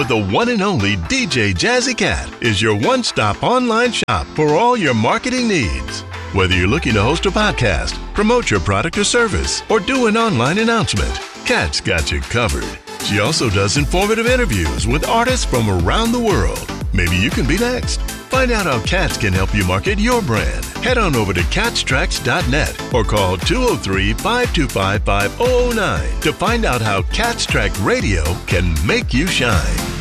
with the one and only DJ Jazzy Cat is your one-stop online shop for all your marketing needs. Whether you're looking to host a podcast, promote your product or service, or do an online announcement, Kat's got you covered. She also does informative interviews with artists from around the world. Maybe you can be next. Find out how Kat's can help you market your brand. Head on over to catstracks.net or call 203-525-5009 to find out how Kat's Track Radio can make you shine.